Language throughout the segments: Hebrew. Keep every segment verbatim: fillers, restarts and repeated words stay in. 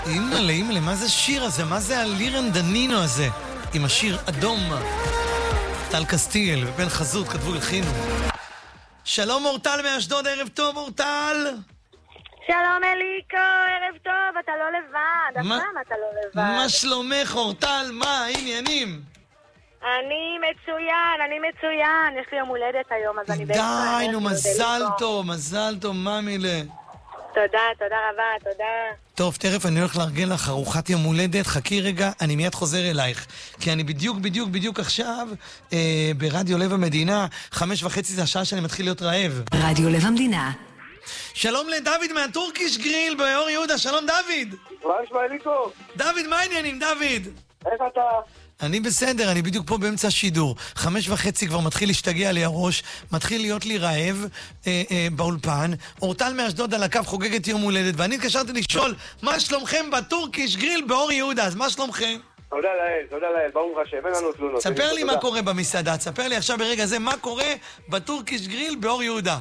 אימא'לה, אימא'לה, מה זה השיר הזה? מה זה הלירן דנינו הזה? עם השיר אדום. טל קסטיאל ובן חזות כתבו הלחינו. שלום אורטל מאשדוד, ערב טוב אורטל. שלום אליקו, ערב טוב, אתה לא לבד, אף פעם אתה לא לבד. מה שלומך אורטל? מה העניינים? אני מצוין, אני מצוין, יש לי יום הולדת היום, אז אני... די, נו, מזל טוב, מזל טוב, מאמילה. תודה, תודה רבה, תודה. טוב, תכף אני הולך לארגן לך ארוחת יום הולדת, חכי רגע, אני מיד חוזר אלייך. כי אני בדיוק, בדיוק, בדיוק עכשיו אה, ברדיו לב המדינה, חמש וחצי זה השעה שאני מתחיל להיות רעב. רדיו לב המדינה. שלום לדוד מהטורקיש גריל באור יהודה, שלום דוד. מה נשמע אליקו? דוד, מה העניינים, דוד? איך אתה? אני בסדר, אני בדיוק פה באמצע השידור. חמש וחצי כבר מתחיל להשתגע לי הראש, מתחיל להיות לי רעב אה, אה, באולפן. אורטל מאשדוד על הקו חוגגת יום הולדת, ואני התקשרתי לשאול, מה שלומכם בטורקיש גריל באור יהודה? אז מה שלומכם? תודה לאל, תודה לאל, ברוך השם, אין לנו תלונות. ספר לי מה קורה במסעדה, ספר לי עכשיו ברגע זה מה קורה בטורקיש גריל באור יהודה.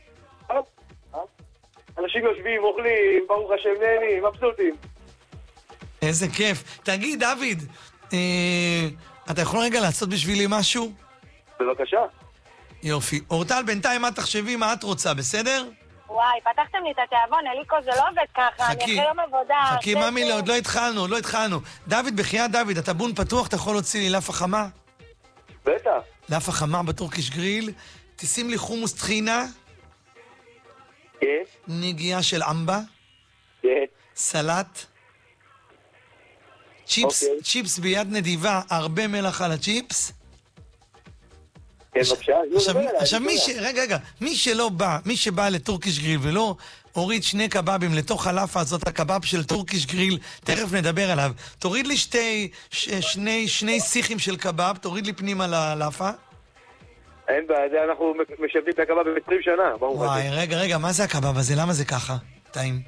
אנשים יושבים, אוכלים, ברוך השם, נהנים, מבסוטים. איזה כיף. תגיד, דוד, אה, אתה יכול רגע לעשות בשבילי משהו? בבקשה. יופי. אורטל, בינתיים מה תחשבי מה את רוצה, בסדר? וואי, פתחתם לי את התיאבון, אליקו, זה לא עובד ככה, אני אחרי יום עבודה. חכי, מאמי, עוד לא התחלנו, עוד לא התחלנו. דוד, בחייאת דוד, אתה בון פתוח, אתה יכול להוציא לי לאפה חמה? בטח. לאפה חמה בטורקיש גריל, תשים לי חומוס טחינה. כן. נגיעה של אמבה. כן. סלט. צ'יפס, אוקיי. צ'יפס ביד נדיבה, הרבה מלח על הצ'יפס. כן, בבקשה. עכשיו, עכשיו מי ש... רגע, רגע, מי שלא בא, מי שבא לטורקיש גריל ולא הוריד שני קבבים לתוך הלאפה הזאת, הקבב של טורקיש גריל, תכף נדבר עליו. תוריד לי שתי, ש... שני, שני שיחים של קבב, תוריד לי פנימה ללאפה. אין בעיה, אנחנו משווים את הקבב ב-עשרים שנה, ברוך השם. וואי, רגע, רגע, מה זה הקבב הזה? למה זה ככה? טעים.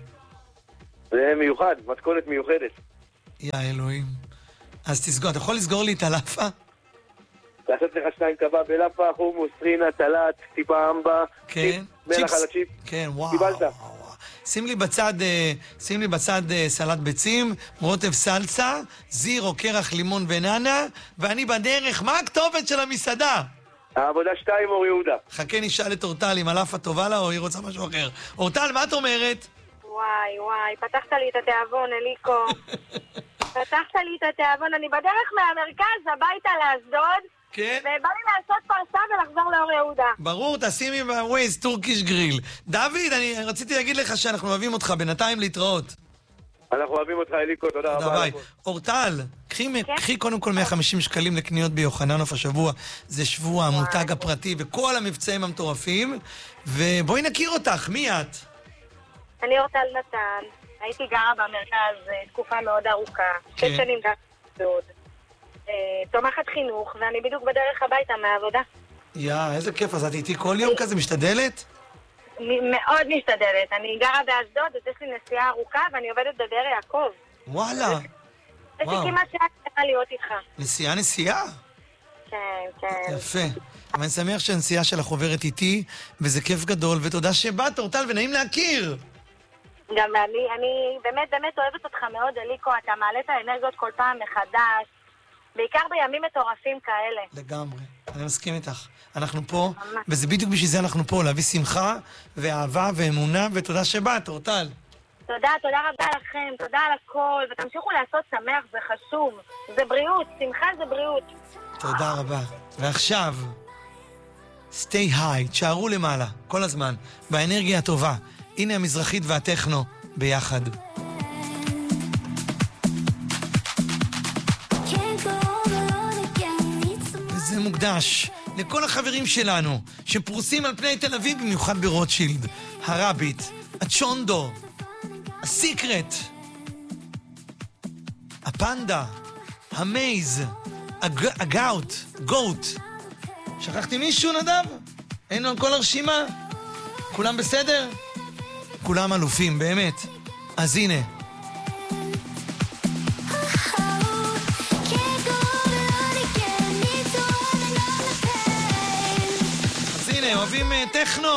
זה מיוחד, מתכונת מיוחדת. יא אלוהים. אז תסגור, אתה יכול לסגור לי את הלאפה? לעשות לך שניים קבב בלאפה, חומוס, טחינה, סלט, טיפה אמבה, כן. מלח על הצ'יפ. כן, וואו. קיבלת. שים לי בצד, שים לי בצד סלט ביצים, רוטב סלסה, זירו, קרח, לימון וננה, ואני בדרך. מה הכתובת של המסעדה? העבודה שתיים, אור יהודה. חכה נשאל את אורטל אם הלאפה טובה לה או היא רוצה משהו אחר. אורטל, מה את אומרת? וואי, וואי, פתחת לי את התיאבון, אליקו. פתחת לי את התיאבון, אני בדרך מהמרכז הביתה לאשדוד, כן? ובא לי לעשות פרסה ולחזור לאור יהודה. ברור, תשימי בווייז טורקיש גריל. דוד, אני רציתי להגיד לך שאנחנו אוהבים אותך, בינתיים להתראות. אנחנו אוהבים אותך, אליקו, תודה תודה רבה. ביי. אורטל, קחי, כן? קחי קודם כל מאה וחמישים שקלים לקניות ביוחננוף השבוע. זה שבוע המותג הפרטי וכל המבצעים המטורפים. ובואי נכיר אותך, מי את? אני אורטל נתן, הייתי גרה במרכז אה, תקופה מאוד ארוכה, כן. שש שנים גרה באשדוד, אה, תומכת חינוך, ואני בדיוק בדרך הביתה מהעבודה. יא, איזה כיף, אז את איתי כל יום כזה משתדלת? מ- מאוד משתדלת, אני גרה באשדוד, אז יש לי נסיעה ארוכה, ואני עובדת בבאר יעקב. וואלה. יש לי וואו. כמעט שעה קטנה להיות איתך. נסיעה נסיעה? כן, כן. יפה. אבל אני שמח שהנסיעה שלך עוברת איתי, וזה כיף גדול, ותודה שבאת, אורטל, ונעים להכיר. גם אני, אני באמת באמת אוהבת אותך מאוד, אליקו, אתה מעלה את האנרגיות כל פעם מחדש, בעיקר בימים מטורפים כאלה. לגמרי, אני מסכים איתך. אנחנו פה, וזה בדיוק בשביל זה אנחנו פה, להביא שמחה ואהבה ואמונה, ותודה שבאת, אורטל. תודה, תודה רבה לכם, תודה על הכל, ותמשיכו לעשות שמח, זה חשוב. זה בריאות, שמחה זה בריאות. תודה רבה. ועכשיו, stay high, תשארו למעלה, כל הזמן, באנרגיה הטובה. הנה המזרחית והטכנו ביחד. וזה מוקדש לכל החברים שלנו שפרוסים על פני תל אביב, במיוחד ברוטשילד, הרביט, הצ'ונדו, הסיקרט, הפנדה, המייז, הג... הגאוט, גוט. שכחתי מישהו, נדב? היינו על כל הרשימה? כולם בסדר? כולם אלופים, באמת. אז הנה. אז הנה, אוהבים טכנו?